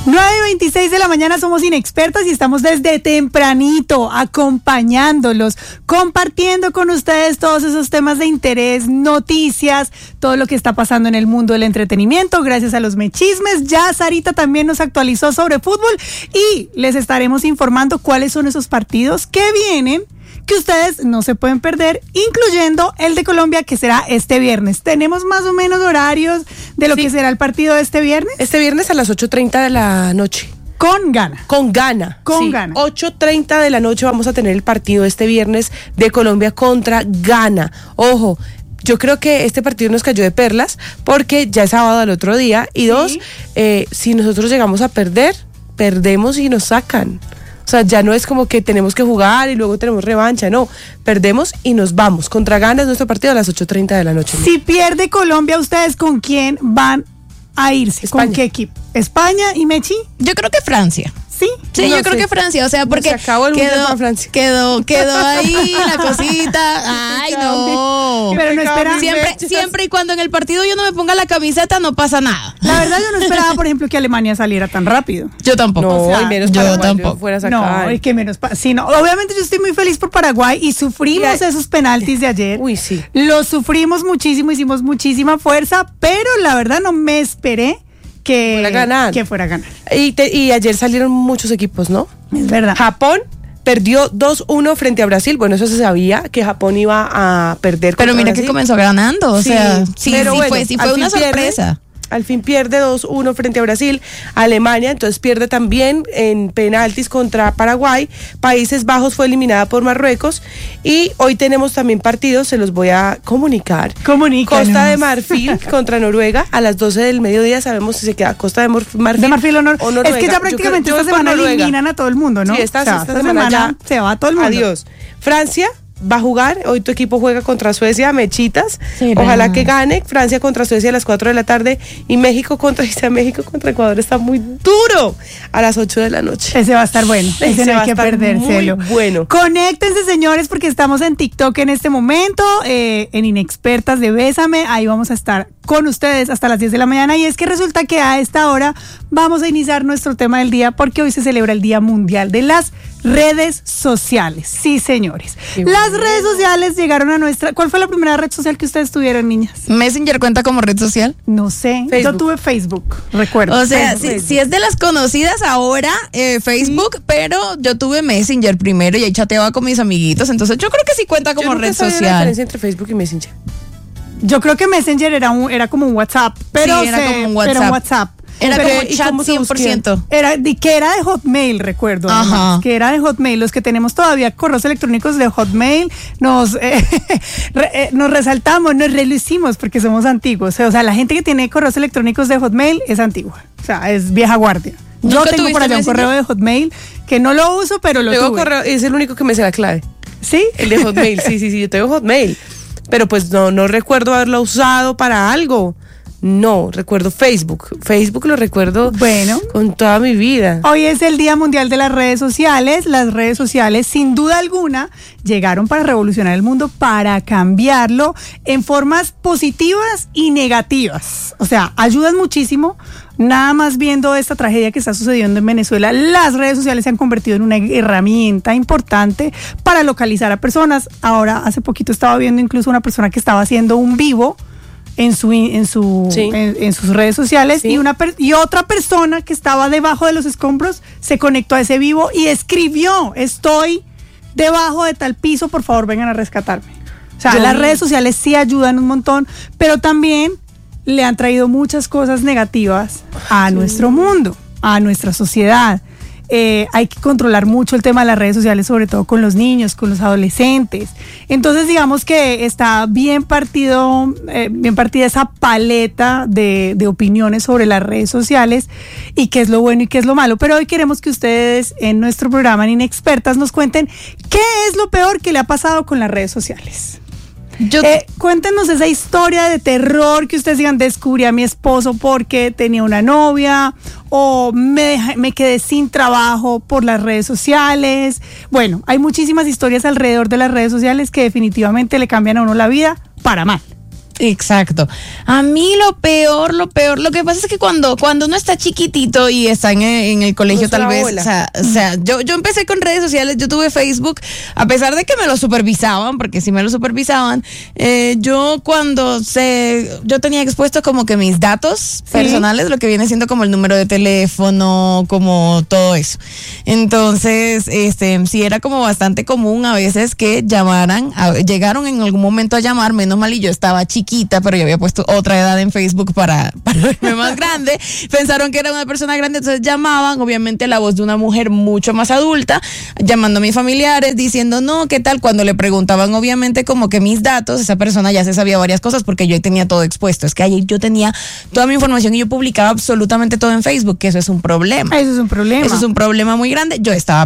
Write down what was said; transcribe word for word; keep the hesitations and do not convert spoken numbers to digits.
nueve y veintiséis de la mañana, somos Inexpertas y estamos desde tempranito acompañándolos, compartiendo con ustedes todos esos temas de interés, noticias, todo lo que está pasando en el mundo del entretenimiento, gracias a los Mechismes. Ya Sarita también nos actualizó sobre fútbol y les estaremos informando cuáles son esos partidos que vienen, que ustedes no se pueden perder, incluyendo el de Colombia, que será este viernes. ¿Tenemos más o menos horarios de lo sí. que será el partido de este viernes? Este viernes a las ocho treinta de la noche. Con Ghana. Con Ghana. Con sí, Ghana. ocho treinta de la noche vamos a tener el partido este viernes de Colombia contra Ghana. Ojo, yo creo que este partido nos cayó de perlas porque ya es sábado al otro día. Y sí. dos, eh, si nosotros llegamos a perder, perdemos y nos sacan. O sea, ya no es como que tenemos que jugar y luego tenemos revancha, no. Perdemos y nos vamos. Contra Ghana es nuestro partido a las ocho treinta de la noche. Si pierde Colombia, ¿ustedes con quién van a irse? España. ¿Con qué equipo? ¿España y Mechi? Yo creo que Francia. ¿Sí? Sí, no yo sé. creo que Francia, o sea, porque se acabó el quedó, para Francia. quedó, quedó ahí la cosita. Ay, no. Pero no espera. Siempre, siempre y cuando en el partido yo no me ponga la camiseta, no pasa nada. La verdad, yo no esperaba, por ejemplo, que Alemania saliera tan rápido. Yo tampoco. No, O sea, y menos yo Paraguay, tampoco. Fuera a sacar. No, es que menos. Pa- sí, no. Obviamente, yo estoy muy feliz por Paraguay y sufrimos Ya. esos penaltis de ayer. Uy, sí. Los sufrimos muchísimo, hicimos muchísima fuerza, pero la verdad no me esperé que Fuera a ganar. que fuera a ganar. Y, te, y ayer salieron muchos equipos, ¿no? Es verdad. Japón perdió dos uno frente a Brasil. Bueno, eso se sabía, que Japón iba a perder contra Pero mira Brasil. que comenzó ganando, o Sí, sea, sí, pero sí bueno, fue, sí al fue fin una pierde. sorpresa. Al fin pierde dos uno frente a Brasil. Alemania entonces pierde también en penaltis contra Paraguay. Países Bajos fue eliminada por Marruecos. Y hoy tenemos también partidos, se los voy a comunicar. Comunícanos. Costa de Marfil contra Noruega a las doce del mediodía. Sabemos si se queda Costa de Mor- Marfil, De Marfil o, Nor- o Noruega. Es que ya Yo prácticamente creo- yo esta voy por semana Noruega. eliminan a todo el mundo, ¿no? Sí, esta, O sea, esta semana, ya se va todo el mundo. Adiós. Francia va a jugar, hoy tu equipo juega contra Suecia, Mechitas, Sí, ojalá no. que gane. Francia contra Suecia a las cuatro de la tarde y México contra, dice, México contra Ecuador está muy duro a las ocho de la noche. Ese va a estar bueno, ese, Ese no va hay a que estar perdérselo. muy bueno. Conéctense, señores, porque estamos en TikTok en este momento, eh, en Inexpertas de Bésame, ahí vamos a estar con ustedes hasta las diez de la mañana y es que resulta que a esta hora vamos a iniciar nuestro tema del día porque hoy se celebra el Día Mundial de las Redes Sociales. Sí, señores. Qué Las bueno. redes sociales llegaron a nuestra... ¿Cuál fue la primera red social que ustedes tuvieron, niñas? Messenger cuenta como red social. No sé. Yo Facebook. tuve Facebook, recuerdo. O sea, Facebook. si, si es de las conocidas ahora, eh, Facebook, pero yo tuve Messenger primero y ahí chateaba con mis amiguitos, entonces yo creo que sí cuenta como Yo nunca red sabía la social. diferencia entre Facebook y Messenger. Yo creo que Messenger era un, era como un WhatsApp, pero Sí, era se- como un pero WhatsApp. WhatsApp. Era Pero, como ¿y chat cómo se cien por ciento. Era de, que era de Hotmail, recuerdo. Ajá. además, que era de Hotmail. Los que tenemos todavía correos electrónicos de Hotmail, nos, eh, re- eh, nos resaltamos, nos relucimos porque somos antiguos. O sea, la gente que tiene correos electrónicos de Hotmail es antigua. O sea, es vieja guardia. Yo ¿Nunca tengo por tuviste allá un Messenger? correo de Hotmail que no lo uso, pero lo Tengo tuve. correo, es el único que me sé la clave. ¿Sí? El de Hotmail, sí, sí, sí, yo tengo Hotmail. Pero pues no, no recuerdo haberlo usado para algo. No, recuerdo Facebook. Facebook lo recuerdo Bueno. con toda mi vida. Hoy es el Día Mundial de las Redes Sociales. Las redes sociales, sin duda alguna, llegaron para revolucionar el mundo, para cambiarlo en formas positivas y negativas. O sea, ayudan muchísimo. Nada más viendo esta tragedia que está sucediendo en Venezuela, las redes sociales se han convertido en una herramienta importante para localizar a personas. Ahora, hace poquito estaba viendo incluso una persona que estaba haciendo un vivo en su en su Sí. en, en sus redes sociales Sí. y una per- y otra persona que estaba debajo de los escombros se conectó a ese vivo y escribió: estoy debajo de tal piso, por favor vengan a rescatarme. O sea, Yo las vi- redes sociales sí ayudan un montón, pero también le han traído muchas cosas negativas a nuestro mundo, a nuestra sociedad. Eh, hay que controlar mucho el tema de las redes sociales, sobre todo con los niños, con los adolescentes. Entonces, digamos que está bien partido, eh, bien partida esa paleta de, de opiniones sobre las redes sociales y qué es lo bueno y qué es lo malo. Pero hoy queremos que ustedes en nuestro programa en Inexpertas nos cuenten qué es lo peor que le ha pasado con las redes sociales. Yo, Eh, cuéntenos esa historia de terror que ustedes digan: descubrí a mi esposo porque tenía una novia, o me, dejé- me quedé sin trabajo por las redes sociales. Bueno, hay muchísimas historias alrededor de las redes sociales que definitivamente le cambian a uno la vida para mal. Exacto. A mí lo peor, lo peor, lo que pasa es que cuando, cuando uno está chiquitito y está en el, en el colegio, Nuestra tal vez, ola. o sea, o sea, yo, yo empecé con redes sociales, yo tuve Facebook, a pesar de que me lo supervisaban, porque sí me lo supervisaban, eh, yo cuando se, yo tenía expuesto como que mis datos personales, lo que viene siendo como el número de teléfono, como todo eso. Entonces, este, sí era como bastante común a veces que llamaran, a- llegaron en algún momento a llamar, menos mal y yo estaba chiquita, pero yo había puesto otra edad en Facebook para, para verme más grande. Pensaron que era una persona grande, entonces llamaban, obviamente la voz de una mujer mucho más adulta, llamando a mis familiares, diciendo, no, ¿qué tal? Cuando le preguntaban, obviamente, como que mis datos, esa persona ya se sabía varias cosas porque yo tenía todo expuesto. Es que ahí yo tenía toda mi información y yo publicaba absolutamente todo en Facebook, que eso es un problema. Eso es un problema. Eso es un problema muy grande. Yo estaba